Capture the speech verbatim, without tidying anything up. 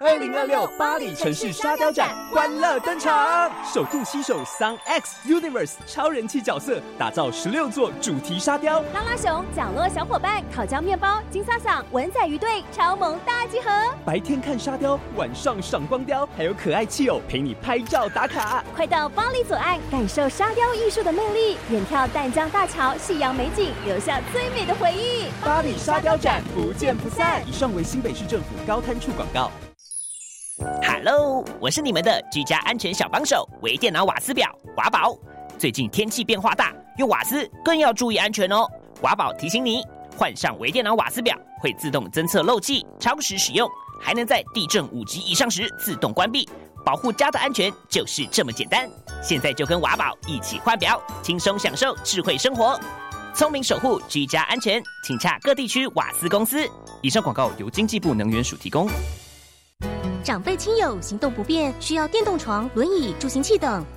二零二六巴黎城市沙雕展欢乐登场，首度携手 Sun X Universe 超人气角色，打造十六座主题沙雕。 拉拉熊、角落小伙伴、烤焦面包、金萨萨、文仔鱼队超萌大集合。 白天看沙雕，晚上赏光雕，还有可爱气友陪你拍照打卡。 快到巴黎左岸，感受沙雕艺术的魅力，远眺淡江大桥、夕阳美景，留下最美的回忆。 巴黎沙雕展不见不散。以上为新北市政府高滩处广告。 Hello， 我是你们的居家安全小帮手，微电脑瓦斯表华宝。最近天气变化大，用瓦斯更要注意安全哦。华宝提醒你，换上微电脑瓦斯表会自动侦测漏气，超时使用还能在地震五级以上时自动关闭，保护家的安全就是这么简单。现在就跟华宝一起换表，轻松享受智慧生活，聪明守护居家安全，请洽各地区瓦斯公司。以上广告由经济部能源署提供。 长辈亲友行动不便，需要电动床、轮椅、助行器等，